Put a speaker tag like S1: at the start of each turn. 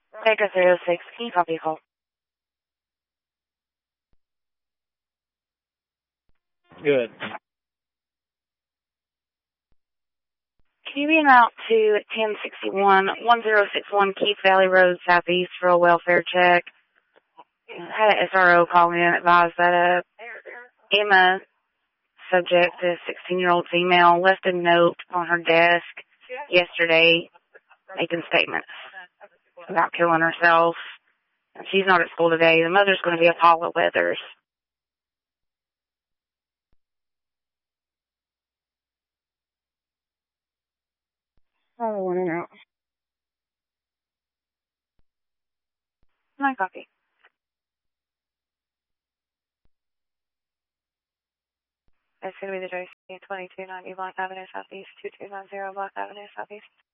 S1: Baker 306, can you copy a call?
S2: Good.
S1: Can you be out to 1061, 1061 Keith Valley Road, Southeast for a welfare check? I had an SRO call in and advised that Emma, subject, a 16-year-old female, left a note on her desk yesterday making statements about killing herself. And she's not at school today. The mother's going to be at Paula Weathers. Oh, in and out. My copy. It's going to be the JC 2290 Block Avenue Southeast, 2290 Block Avenue Southeast.